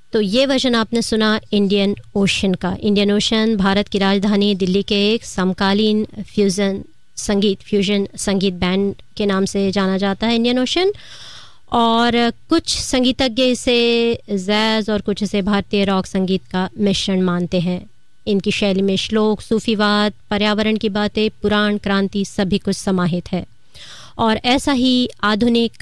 तो ये वर्जन आपने सुना इंडियन ओशन का। इंडियन ओशन भारत की राजधानी दिल्ली के एक समकालीन फ्यूजन संगीत बैंड के नाम से जाना जाता है, इंडियन ओशन। और कुछ संगीतज्ञ इसे जैज़ और कुछ इसे भारतीय रॉक संगीत का मिश्रण मानते हैं। इनकी शैली में श्लोक, सूफीवाद, पर्यावरण की बातें, पुराण, क्रांति सभी कुछ समाहित है। और ऐसा ही आधुनिक